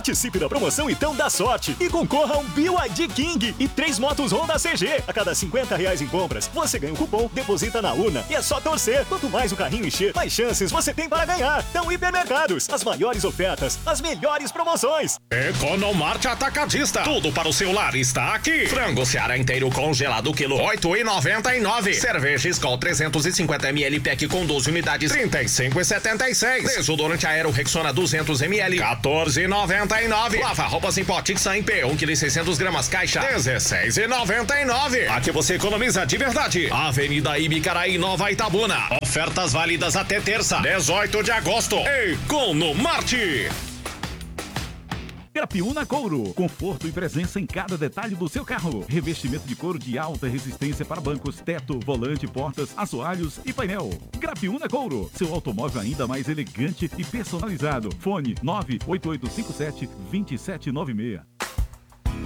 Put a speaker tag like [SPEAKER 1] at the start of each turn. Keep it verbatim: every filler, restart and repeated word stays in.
[SPEAKER 1] Participe da promoção Então Dá Sorte e concorra a um B Y D King e três motos Honda C G. A cada cinquenta reais em compras, você ganha um cupom, deposita na urna e é só torcer. Quanto mais o carrinho encher, mais chances você tem para ganhar. Então, Hipermercados, as maiores ofertas, as melhores promoções.
[SPEAKER 2] Economarte Atacadista, tudo para o seu lar está aqui. Frango Seara inteiro congelado, quilo oito e noventa e nove. Cerveja Skol trezentos e cinquenta mililitros pack com doze unidades, trinta e cinco e setenta e seis. Desodorante Aero Rexona duzentos mililitros, quatorze e noventa e nove. Lava roupas em pó Tixan em P, um quilo e seiscentos gramas caixa, dezesseis e noventa e nove. Aqui você economiza de verdade. Avenida Ibicaraí, Nova Itabuna. Ofertas válidas até terça, dezoito de agosto. Economarte.
[SPEAKER 3] Grapiúna Couro, conforto e presença em cada detalhe do seu carro. Revestimento de couro de alta resistência para bancos, teto, volante, portas, assoalhos e painel. Grapiúna Couro, seu automóvel ainda mais elegante e personalizado. Fone nove oito oito cinco sete, dois sete nove seis.